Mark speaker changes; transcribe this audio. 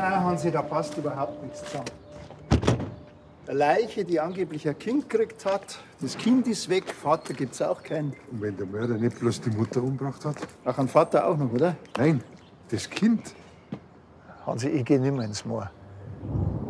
Speaker 1: Na, Hansi, da passt überhaupt nichts zusammen. Eine Leiche, die angeblich ein Kind gekriegt hat. Das Kind ist weg, Vater gibt's auch keinen.
Speaker 2: Und wenn der Mörder nicht bloß die Mutter umgebracht hat?
Speaker 1: Ach, einen Vater auch noch, oder?
Speaker 2: Nein, das Kind.
Speaker 1: Hansi, ich geh nimmer ins Moor.